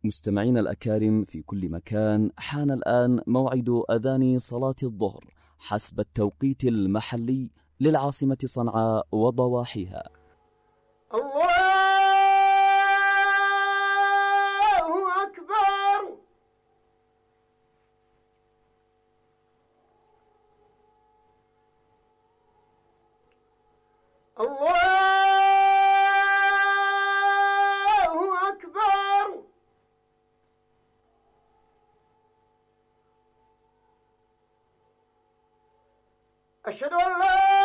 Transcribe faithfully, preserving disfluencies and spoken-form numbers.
مستمعين الأكارم في كل مكان، حان الآن موعد أذان صلاة الظهر حسب التوقيت المحلي للعاصمة صنعاء وضواحيها. الله أكبر. الله أكبر. أشهد أن لا